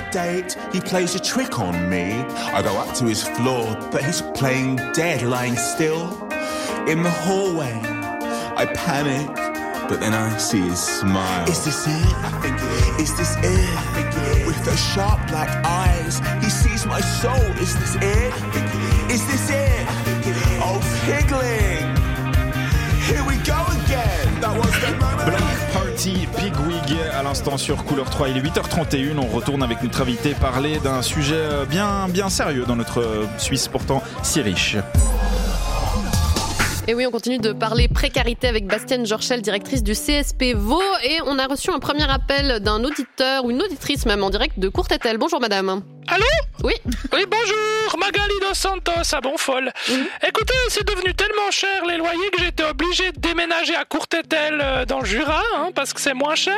date, he plays a trick on me. I go up to his floor, but he's playing dead, lying still. In the hallway, I panic, but then I see his smile. Is this it? I think it is. Is this it? I think it is. With those sharp black eyes, he sees my soul. Is this it? I think it is. Is this it? I think it is. Oh, Pigling, here we go again. That was the moment. Black Party Pigwig à l'instant sur Couleur 3. Il est 8h31. On retourne avec notre invité parler d'un sujet bien sérieux dans notre Suisse pourtant si riche. Et oui, on continue de parler précarité avec Bastienne Jorchel, directrice du CSP Vaud. Et on a reçu un premier appel d'un auditeur ou une auditrice même en direct de Courtételle. Bonjour madame. Allô ? Oui. Oui, bonjour, Magali Dos Santos à Bonfol. Écoutez, c'est devenu tellement cher les loyers que j'étais obligé de déménager à Courtételle dans le Jura, parce que c'est moins cher.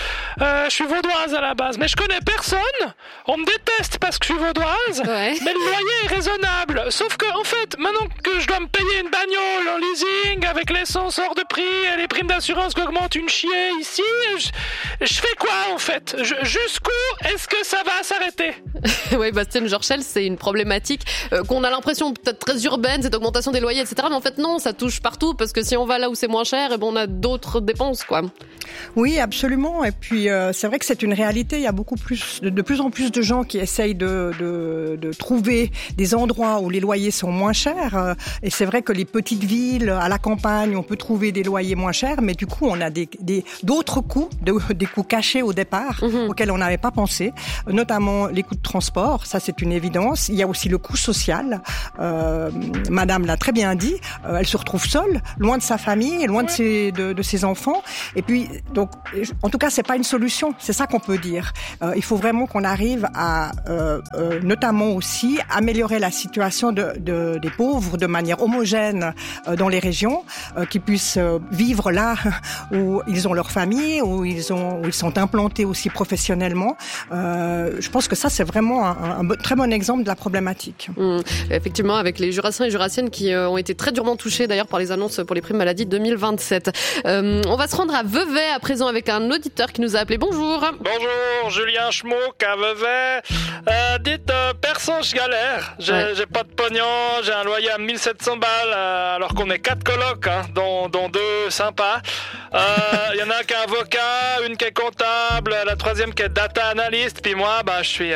Je suis vaudoise à la base, mais je connais personne. On me déteste parce que je suis vaudoise, Ouais. mais le loyer est raisonnable. Sauf que, en fait, maintenant que je dois me payer une bagnole en leasing avec l'essence hors de prix et les primes d'assurance qui augmentent une chier ici, je fais quoi en fait ? Jusqu'où est-ce que ça va s'arrêter ? Oui, Bastienne Jorchel, c'est une problématique qu'on a l'impression peut-être très urbaine, cette augmentation des loyers, etc. Mais en fait, non, ça touche partout parce que si on va là où c'est moins cher, on a d'autres dépenses, quoi. Oui, absolument. Et puis, c'est vrai que c'est une réalité. Il y a de plus en plus de gens qui essayent de trouver des endroits où les loyers sont moins chers. Et c'est vrai que les petites villes, à la campagne, on peut trouver des loyers moins chers, mais du coup, on a d'autres coûts, des coûts cachés au départ, auxquels on n'avait pas pensé, notamment les coûts de transport. Ça, c'est une évidence. Il y a aussi le coût social. Madame l'a très bien dit. Elle se retrouve seule, loin de sa famille, loin de ses enfants. Et puis, donc, en tout cas, c'est pas une solution. C'est ça qu'on peut dire. Il faut vraiment qu'on arrive à, notamment aussi, améliorer la situation des pauvres de manière homogène dans les régions, qui puissent vivre là où ils ont leur famille, où ils sont implantés aussi professionnellement. Je pense que ça, c'est vraiment un très bon exemple de la problématique. Effectivement, avec les Jurassiens et Jurassiennes qui ont été très durement touchés d'ailleurs par les annonces pour les primes maladie 2027. On va se rendre à Vevey à présent avec un auditeur qui nous a appelé. Bonjour. Bonjour, Julien Schmouk à Vevey. Dites, perso, je galère. J'ai pas de pognon, j'ai un loyer à 1700 balles, alors qu'on est 4 colocs, dont 2 sympas. Il y en a un qui est avocat, une qui est comptable, la troisième qui est data analyst, puis moi, je suis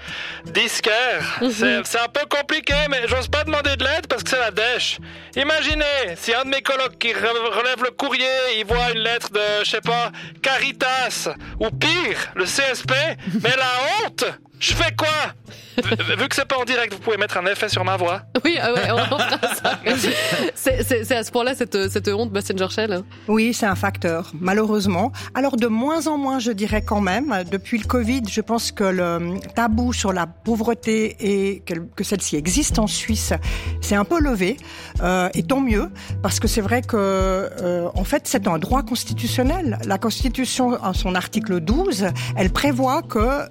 disquaire. C'est un peu compliqué, mais j'ose pas demander de l'aide parce que c'est la dèche. Imaginez, si un de mes colocs qui relève le courrier, il voit une lettre de, je sais pas, Caritas, ou pire, le CSP, mais la honte! Je fais quoi? Vu que c'est pas en direct, vous pouvez mettre un effet sur ma voix. Oui, on fera ça. C'est à ce point-là cette honte, Bastienne Jorchel. Oui, c'est un facteur, malheureusement. Alors de moins en moins, je dirais quand même. Depuis le Covid, je pense que le tabou sur la pauvreté et que celle-ci existe en Suisse, c'est un peu levé. Et tant mieux, parce que c'est vrai que en fait, c'est un droit constitutionnel. La Constitution, en son article 12, elle prévoit que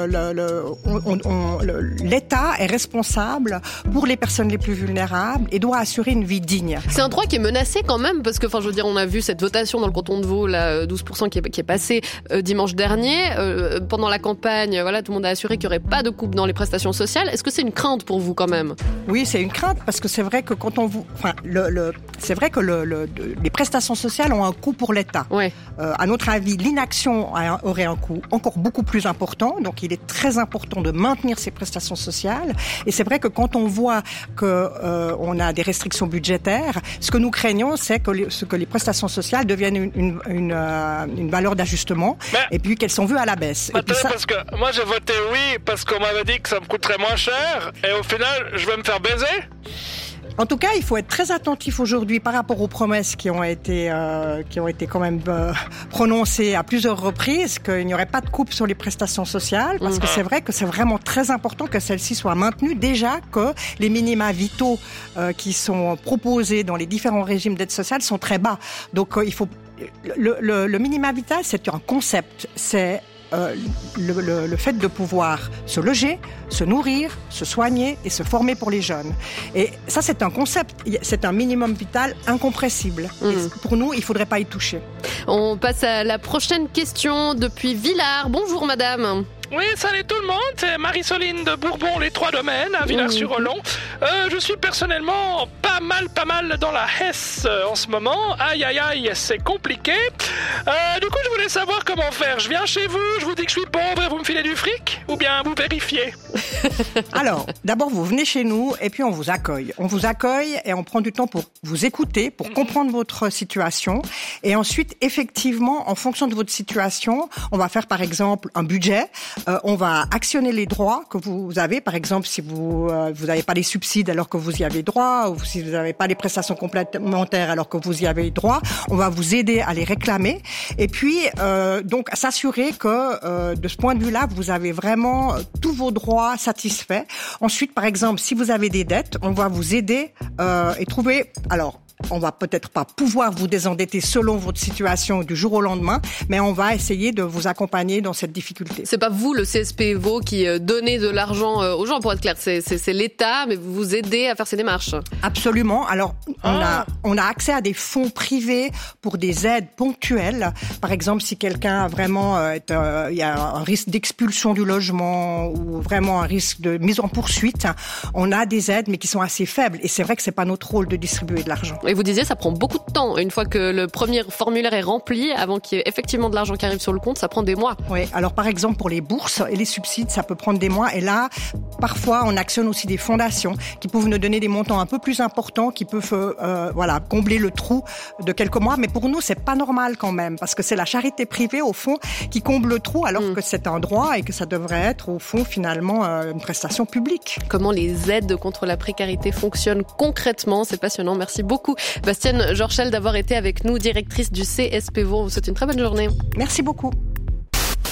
l'État est responsable pour les personnes les plus vulnérables et doit assurer une vie digne. C'est un droit qui est menacé quand même, parce que, je veux dire, on a vu cette votation dans le canton de Vaud, là, 12% qui est passée dimanche dernier. Pendant la campagne, tout le monde a assuré qu'il n'y aurait pas de coupe dans les prestations sociales. Est-ce que c'est une crainte pour vous quand même? Oui, c'est une crainte, parce que c'est vrai que c'est vrai que les prestations sociales ont un coût pour l'État. Ouais. À notre avis, l'inaction aurait un coût encore beaucoup plus important, donc il est très important de maintenir ces prestations sociales. Et c'est vrai que quand on voit on a des restrictions budgétaires, ce que nous craignons, c'est que les prestations sociales deviennent une valeur d'ajustement, et puis qu'elles sont vues à la baisse. Parce que moi j'ai voté oui parce qu'on m'avait dit que ça me coûterait moins cher, et au final je vais me faire baiser. En tout cas, il faut être très attentif aujourd'hui par rapport aux promesses qui ont été quand même prononcées à plusieurs reprises, qu'il n'y aurait pas de coupe sur les prestations sociales, parce que c'est vrai que c'est vraiment très important que celles-ci soient maintenues. Déjà que les minima vitaux qui sont proposés dans les différents régimes d'aide sociale sont très bas. Donc il faut le minima vital, c'est un concept, c'est le fait de pouvoir se loger, se nourrir, se soigner et se former pour les jeunes. Et ça, c'est un concept, c'est un minimum vital incompressible. Et pour nous, il ne faudrait pas y toucher. On passe à la prochaine question depuis Villars. Bonjour madame. Oui, salut tout le monde, c'est Marie-Soline de Bourbon, les Trois Domaines, à Villars-sur-Olon. Je suis personnellement pas mal dans la Hesse en ce moment. Aïe, c'est compliqué. Du coup, je voulais savoir comment faire. Je viens chez vous, je vous dis que je suis pauvre et vous me filez du fric? Ou bien vous vérifiez? Alors, d'abord, vous venez chez nous et puis on vous accueille. On vous accueille et on prend du temps pour vous écouter, pour comprendre votre situation. Et ensuite, effectivement, en fonction de votre situation, on va faire par exemple un budget. On va actionner les droits que vous avez. Par exemple, si vous n'avez pas les subsides alors que vous y avez droit, ou si vous n'avez pas les prestations complémentaires alors que vous y avez droit, on va vous aider à les réclamer. Et puis, donc, s'assurer que de ce point de vue-là, vous avez vraiment tous vos droits satisfaits. Ensuite, par exemple, si vous avez des dettes, on va vous aider et trouver... Alors, on va peut-être pas pouvoir vous désendetter selon votre situation du jour au lendemain, mais on va essayer de vous accompagner dans cette difficulté. C'est pas vous, le CSP Evo, qui donnez de l'argent aux gens, pour être clair. C'est l'État, mais vous vous aidez à faire ces démarches. Absolument. Alors, on a accès à des fonds privés pour des aides ponctuelles. Par exemple, si quelqu'un a vraiment, il y a un risque d'expulsion du logement ou vraiment un risque de mise en poursuite, on a des aides, mais qui sont assez faibles. Et c'est vrai que c'est pas notre rôle de distribuer de l'argent. Et vous disiez, ça prend beaucoup de temps. Une fois que le premier formulaire est rempli, avant qu'il y ait effectivement de l'argent qui arrive sur le compte, ça prend des mois. Oui, alors par exemple pour les bourses et les subsides, ça peut prendre des mois. Et là, parfois, on actionne aussi des fondations qui peuvent nous donner des montants un peu plus importants, qui peuvent combler le trou de quelques mois. Mais pour nous, c'est pas normal quand même, parce que c'est la charité privée, au fond, qui comble le trou, alors que c'est un droit et que ça devrait être, au fond, finalement, une prestation publique. Comment les aides contre la précarité fonctionnent concrètement, c'est passionnant. Merci beaucoup, Bastienne Jorchel, d'avoir été avec nous, directrice du CSP Vaud. On vous souhaite une très bonne journée. Merci beaucoup.